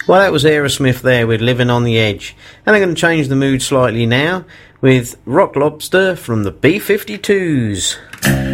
Well, that was Aerosmith there with Living on the Edge. And I'm going to change the mood slightly now with Rock Lobster from the B-52s.